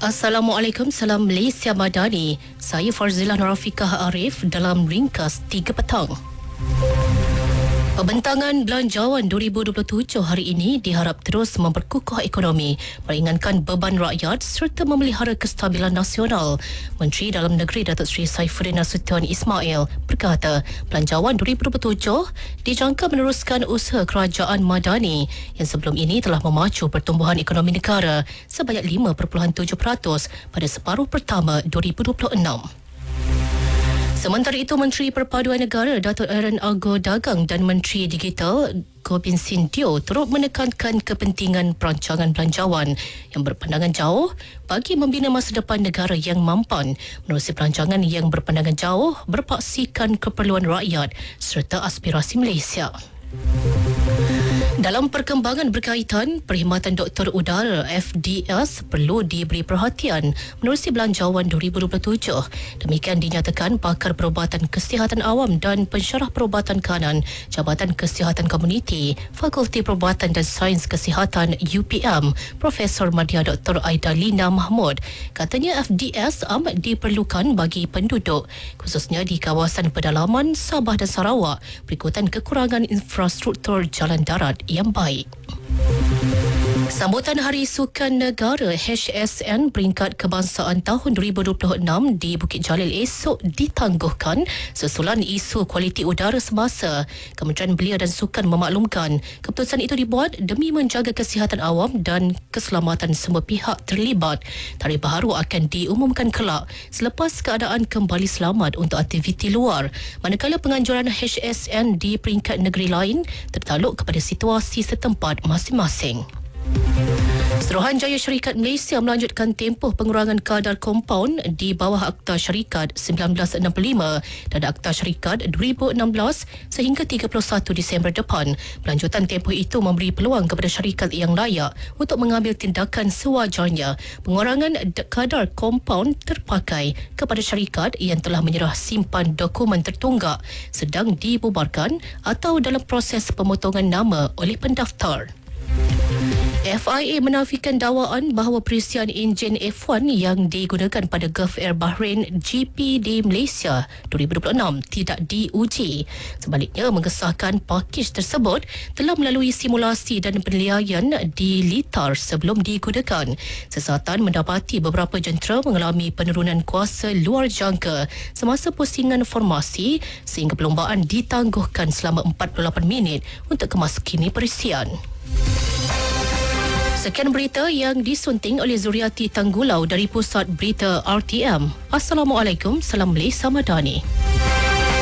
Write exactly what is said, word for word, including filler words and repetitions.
Assalamualaikum, salam Malaysia Madani. Saya Farzilah Nurafikah Arif dalam ringkas tiga petang. Pembentangan Belanjawan dua ribu dua puluh tujuh hari ini diharap terus memperkukuh ekonomi, meringankan beban rakyat serta memelihara kestabilan nasional. Menteri Dalam Negeri Datuk Seri Saifuddin Nasution Ismail berkata, Belanjawan dua ribu dua puluh tujuh dijangka meneruskan usaha kerajaan Madani yang sebelum ini telah memacu pertumbuhan ekonomi negara sebanyak lima perpuluhan tujuh peratus pada separuh pertama dua ribu dua puluh enam. Sementara itu, Menteri Perpaduan Negara Datuk Aaron Argo Dagang dan Menteri Digital Gobind Singh turut menekankan kepentingan perancangan belanjawan yang berpandangan jauh bagi membina masa depan negara yang mampan, menerusi perancangan yang berpandangan jauh berpaksikan keperluan rakyat serta aspirasi Malaysia. Dalam perkembangan berkaitan, Perkhidmatan Doktor Udara F D S perlu diberi perhatian menerusi Belanjawan dua ribu dua puluh tujuh. Demikian dinyatakan pakar perubatan kesihatan awam dan pensyarah perubatan kanan Jabatan Kesihatan Komuniti Fakulti Perubatan dan Sains Kesihatan U P M, Profesor Madya Doktor Aida Lina Mahmud. Katanya F D S amat diperlukan bagi penduduk, khususnya di kawasan pedalaman Sabah dan Sarawak berikutan kekurangan infrastruktur jalan darat yang baik. Sambutan Hari Sukan Negara H S N peringkat kebangsaan tahun dua ribu dua puluh enam di Bukit Jalil esok ditangguhkan susulan isu kualiti udara semasa. Kementerian Belia dan Sukan memaklumkan keputusan itu dibuat demi menjaga kesihatan awam dan keselamatan semua pihak terlibat. Tarikh baharu akan diumumkan kelak selepas keadaan kembali selamat untuk aktiviti luar, manakala penganjuran H S N di peringkat negeri lain tertakluk kepada situasi setempat masing-masing. Suruhanjaya Syarikat Malaysia melanjutkan tempoh pengurangan kadar kompaun di bawah Akta Syarikat seribu sembilan ratus enam puluh lima dan Akta Syarikat dua ribu enam belas sehingga tiga puluh satu Disember depan. Pelanjutan tempoh itu memberi peluang kepada syarikat yang layak untuk mengambil tindakan sewajarnya. Pengurangan kadar kompaun terpakai kepada syarikat yang telah menyerah simpan dokumen tertunggak, sedang dibubarkan atau dalam proses pemotongan nama oleh pendaftar. F I A menafikan dakwaan bahawa perisian enjin F one yang digunakan pada Gulf Air Bahrain G P di Malaysia dua ribu dua puluh enam tidak diuji. Sebaliknya, mengesahkan pakej tersebut telah melalui simulasi dan penilaian di litar sebelum digunakan. Sesatan mendapati beberapa jentera mengalami penurunan kuasa luar jangka semasa pusingan formasi sehingga perlombaan ditangguhkan selama empat puluh lapan minit untuk kemaskini perisian. Sekian berita yang disunting oleh Zuriati Tanggulau dari Pusat Berita R T M. Assalamualaikum, salam Malaysia Madani.